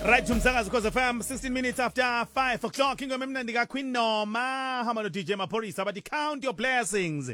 Right umsakazo Khoza FM 16 minutes after 5 o'clock ingoma emnandi ka Queen Noma hamba no DJ Maphorisa bathi count your blessings.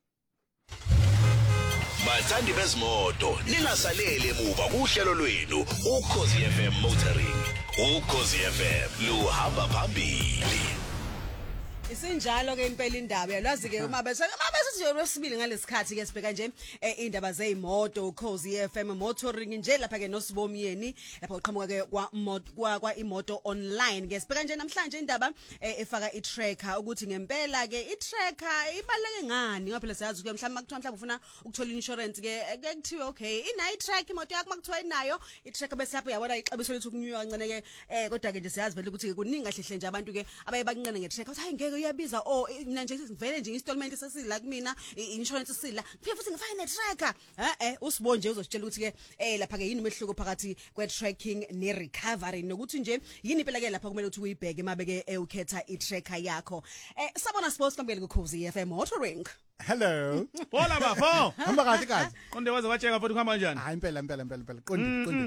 Bathandi bezimoto ningasaleli emuva kuhlelo lwenu uKhosi FM Motoring. uKhosi FM luhamba phambili. Isinjalo ke impela indaba yalazi ke uma bese nje lwesibili ngalesikhathi ke sibheka nje indaba zeimoto uKhosi FM Motoring nje lapha ke noSibomyeni lapha uqhamuka ke kwa imoto online ke sibheka nje namhlanje indaba efaka itracker ukuthi ngempela ke itracker ibaleke ngani ngaphela siyazi ke mhlawumbe makuthiwa mhlawumbe ufuna ukuthola insurance ke kuthiwa okay inayi track imoto yakho makuthiwa inayo itracker bese lapha yabona ixabiso lethu kunyuka kancane ke kodwa ke nje siyazi vele ukuthi kuningi kahle nje abantu ke abaye bakunqane ngetracker uthi hayi ngeke uyabiza mina nje ngivele nje installment sesila kumina insurance sila kuphela futhi ngifake netracker uSibo nje uzositshela ukuthi ke lapha ke yini umehluko phakathi kwe-tracking ne-recovery nokuthi nje yini impela ke lapha kumele ukuthi uyibheke mabe ke ukhetha i-tracker yakho sabona Sports Kambele kuKhosi FM Motoring. Hello. Hola bafo. Hamba kahle kahle. Konde waze watsheka futhi kuhamba kanjani? Hayi impela Qondi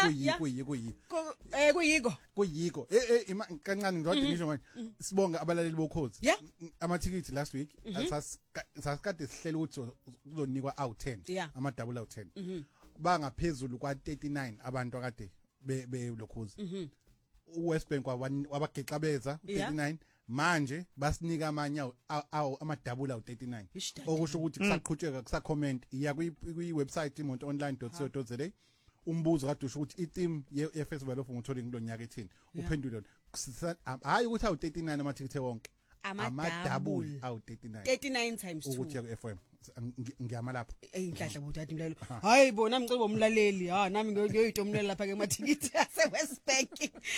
kuyiko kancane ngizothi ngisho manje sibonga abalaleli boKhosi amathikithi last week sasikade sihlela ukuthi kuzonikwa out10 ama double out10 bangaphezulu kwa 39 abantu akade belokhozi uWest Bank wabagexabeza 39 manje basinika amanye ama double out 39 okusho ukuthi kusaqhutsheka kusacomment iya kwi website imotoonline.co.za umbuzo kade usho ukuthi i-team ye-Festival of Motoring kulonyaka ethini uphendule hayi ukuthi awu 39 amathikithi wonke ama double awu 39 times 2 ukuthi ya FM ngiyama lapha inhlahla bodade mlalelo hayi bona mcebo umlaleli nami ngiyoyita umlaleli lapha ke emathikithi ase West Bank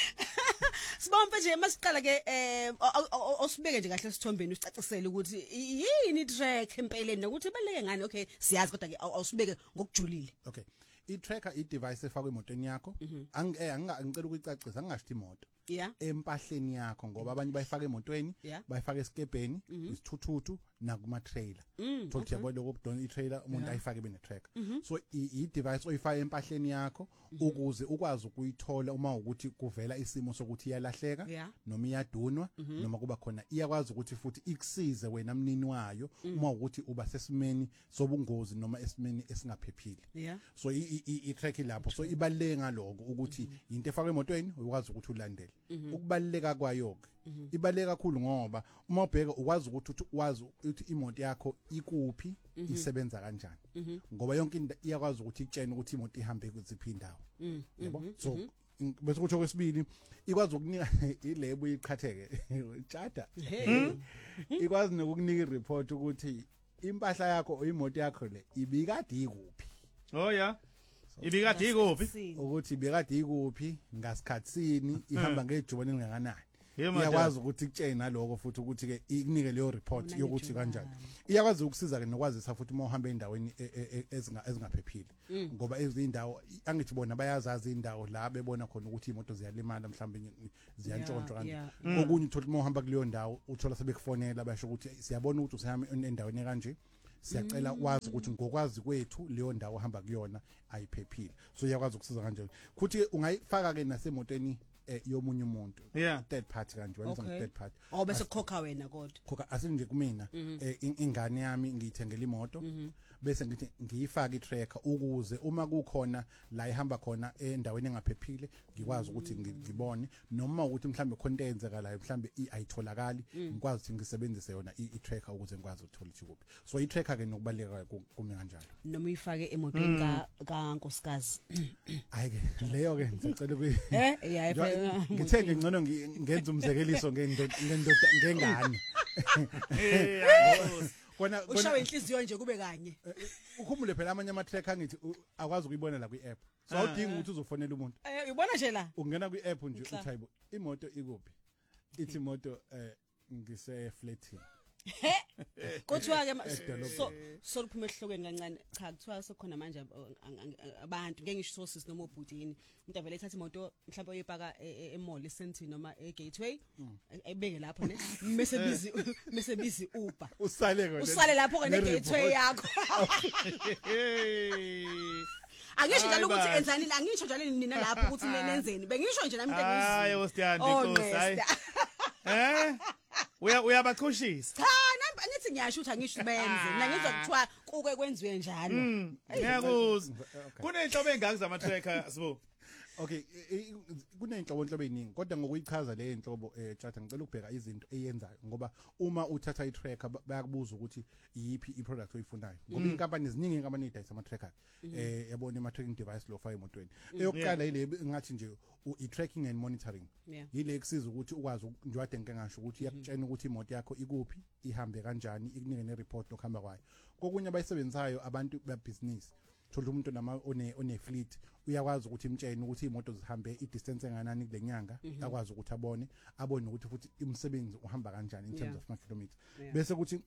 sibombe nje masiqala ke osibeke nje kahle sithombeni usicacisele ukuthi yini track empeleni nokuthi ibaleke ngani okay siyazi kodwa ke awusibeke ngokujulile. Okay i-tracker i-device efakwe emotweni yakho ngicela ukuyicacisa ngingashithi imoto empahleni yakho ngoba abanye bayifaka emotweni bayifaka esikebheni isithuthuthu nakuma trailer thothi yabo lokudona i-trailer umuntu ayifake bene tracker so i-device oyifaka empahleni yakho ukuze ukwazi ukuyithola uma ukuthi kuvela isimo sokuthi iyalahleka noma iyadunwa noma kuba khona iyakwazi ukuthi futhi ikusize wena mnini wayo uma ukuthi uba sesimeni sobungozi noma esimeni esingaphephile so i-track lapho so ibaleke ngaloko ukuthi into efakwe emotweni ukwazi ukuthi ulandele ukubaleka kwayo ibaleka kakhulu ngoba uma ubheka ukwazi ukuthi wazi ukuthi imoto yakho ikuphi isebenza kanjani ngoba yonke into iyakwazi ukuthi itshene ukuthi imoto ihambe kuziphi indawo yabo so bese kuthi okwesibili ikwazi ukunika ilebo iqhatheke tshada ikwazi nokukunika ireport ukuthi impahla yakho imoto yakho le ibikade ikuphi ibikade ikuphi ukuthi ibikade ikuphi ngasikhatsini ihamba ngejubane lingakanani iyakwazi ukuthi ikutshene naloko futhi ukuthi ke ikunike leyo report yokuthi kanjani iyakwazi ukusiza ke nokwazisa futhi uma uhamba endaweni ezingaphephile ngoba ezindawo angithi bona bayazazi indawo la bebona khona ukuthi imoto ziyalimala mhlambe ziyantshontshwa kanjani okunye uthola uma uhamba kuleyo ndawo uthola sebekufonela basho ukuthi siyabona ukuthi usihamba endaweni kanje siyacela wazi ukuthi ngokwazi kwethu leyo ndawo ohamba kuyona ayiphephile so iyakwazi ukusiza kanjalo futhi ungayifaka ke nasemotweni yomunye umuntu third party kanje wenza third party bese khokha wena kodwa khokha asinje kumina ingane yami ngiyithengela imoto bese ngithi ngiyifaka itracker ukuze uma kukhona la ihamba khona endaweni engaphephile ngikwazi ukuthi ngibone noma ukuthi mhlambe khona eyenzekalayo mhlambe ayitholakali ngikwazi ukuthi ngisebenzise yona itracker ukuze ngikwazi ukuthola ukuthi kuphi so itracker ke nokubaleka kumi kanjalo noma uyifake emotweni kaNkosikazi ayike leyo ke ngicela ngithenge ngcono ngenza umzekeliso ngengane kona ushawe inhliziyo nje kube kanye ukhumule phela amanye ama tracker ngithi akwazi ukuyibona la kwi-app so awudingi ukuthi uzofonela umuntu uyibona nje la ungena kwi-app nje uthi hayibo imoto ikuphi ithi imoto ngise flatini kuthiwa ke so liphuma ehlokweni kancane cha kuthiwa sokhona manje abantu ngeke ngisho sosisi noma ubhutini umuntu avele ethatha imoto mhlawumbe oyipaka emall eSentini noma eGateway ebeke lapho ne mase busy Uber usale lapho ke neGateway yakho Angisho njalo ukuthi enzani la ngisho njalo nina lapho ukuthi nenzeni bengisho nje nami into engizizwa hayi uStandi Nkosi hayi uyabachushisa cha ngithi ngiyasho ukuthi angisho benze mina ngizwa kuthiwa kuke kwenziwe njalo ngiyakuzwa kunenhlobo engaki zama tracker sibo. Okay, kunenhlobo eziningi kodwa ngokuyichaza le nhlobo chatha ngicela ukubheka izinto eyenzayo ngoba uma uthatha i-tracker bayakubuza ukuthi yipi i-product oyifunayo ngoba inkampani eziningi inkampani edayisa ama-tracker yabona ama-tracking device lo faka emotweni eyokuqala ile ngathi nje i-tracking and monitoring yile ekusiza ukuthi ukwazi njwade ngeke ngasho ukuthi iyakutshela ukuthi imoto yakho ikuphi ihambe kanjani ikunike ne-report nokuhamba kwayo kokunye abayisebenzayo abantu bebusiness thola umuntu one fleet uyakwazi ukuthi imtshene ukuthi imoto zihambe i-distance enganani kule nyanga akwazi ukuthi abone ukuthi futhi umsebenzi uhamba kanjani in terms of kilometers bese ukuthi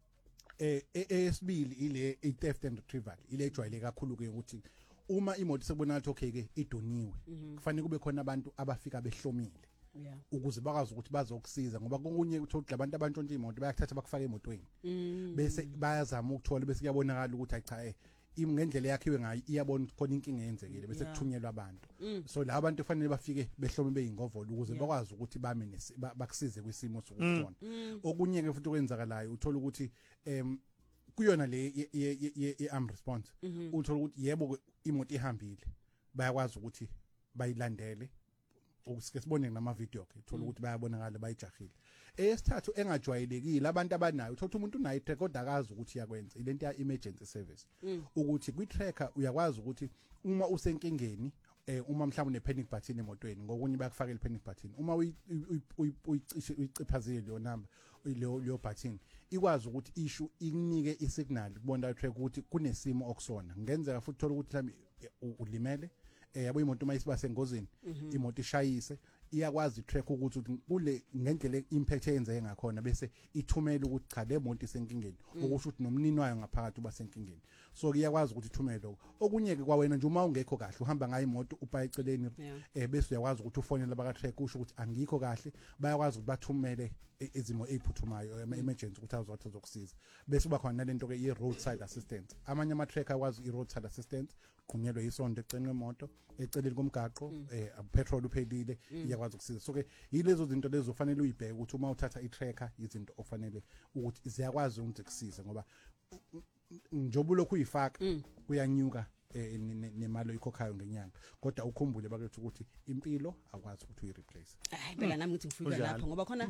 esibili ile i-theft and retrieval ile ejwayele kakhulu ke ukuthi uma imoto sekubonakala ukuthi okay ke idoniwe kufanele kube khona abantu abafika behlomile ukuze bakwazi ukuthi bazokusiza ngoba konke uthola abantu abantshontsha imoto bayathatha bakufaka emotweni bese bayazama ukuthola bese kuyabonakala ukuthi ayicha ngendlela yakhiwe ngayo iyabona khona inkinga eyenzekile bese kuthunyelwa abantu so la abantu kufanele bafike behlome beyingovolo ukuze bakwazi ukuthi bakusize kwisimo sokufona okunye ke futhi okwenzakalayo uthola ukuthi kuyona le ye-arm response uthola ukuthi yebo imoto ihambile bayakwazi ukuthi bayilandele ukusike sibone nama video ke uthola ukuthi bayabonakala bayijahile esithathu engajwayelekile abantu abanayo uthola umuntu unayo track kodwa akazi ukuthi yakwenza ilento ya emergency service ukuthi kwi-tracker uyakwazi ukuthi uma usenkingeni uma mhlawumbe une panic button emotweni ngokunye bayakufakela panic button uma uyichiphazile leyo number leyo button ikwazi ukuthi issue ikunike isignal kubona track ukuthi kunesimo okusona ngenzeka futhi thola ukuthi mhlawumbe ulimele yabo imoto mayisiba sengozini imoto ishayise iyakwazi track ukuthi kule ngendlela impact eyenzeke ngakhona bese ithumela ukuthi cha le moto isenkingeni ukusho ukuthi nomnini wayo ngaphakathi uba senkingeni so iyakwazi ukuthi ithumele lokho okunye ke kwawena nje uma ungekho kahle uhamba ngayo imoto upha eceleni bese uyakwazi ukuthi ufonele abaka track usho ukuthi angikho kahle bayakwazi ukuthi bathumele izimo eziphuthumayo emergency ukuthi azokusiza bese uba khona nalento ke i-roadside assistance amanye ama-tracker akwazi i-roadside assistance qhunyelwe isondo eceleni kwemoto eceleni komgaqo petrol uphelile iyakwazi ukusiza so ke yilezo zinto lezo ufanele uyibheke ukuthi uma uthatha i-tracker izinto ofanele ukuthi ziyakwazi ukuthi kusiza ngoba njobo lokhu uyifaka kuyanyuka nemali oyikhokhayo ngenyanga kodwa ukhumbule bakethi ukuthi impilo akwazi ukuthi uyireplace hayi phela nami ngithi ngifika lapho ngoba khona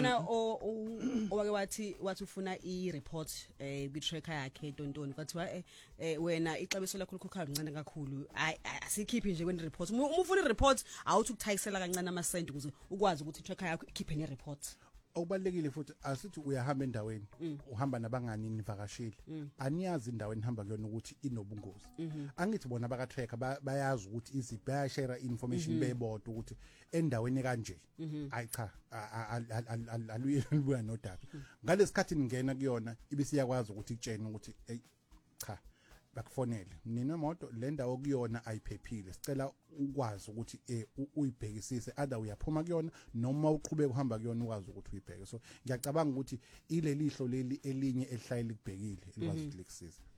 owake wathi ufuna i-report kwi-tracker yakhe Tontoni kwathiwa wena ixabiso lakho likhokhayo lincane kakhulu asikhiphi nje kweni report uma ufuna i-report awuthi ukuthayisela kancane ama-cent ukuze ukwazi ukuthi i-tracker yakho ikhiphe ne-report okubalekile futhi asithi uyahamba endaweni uhamba nabangani nivakashile aniyazi indawo enihamba kuyona ukuthi inobungozi angithi bona baka tracker bayazi ukuthi iziphi bayashare information bebodwa ukuthi endaweni kanje ayi cha alubuya nodaba ngalesikhathi ningena kuyona ibisiyakwazi ukuthi itshene ukuthi cha bakufonele nina imoto le ndawo kuyona ayiphephile sicela ukwazi ukuthi uyibhekisise ada uyaphuma kuyona noma uqhubeka uhamba kuyona ukwazi ukuthi uyibheke so ngiyacabanga ukuthi ile lihlo leli elinye elihlale likubhekile elikwazi ukuthi likusize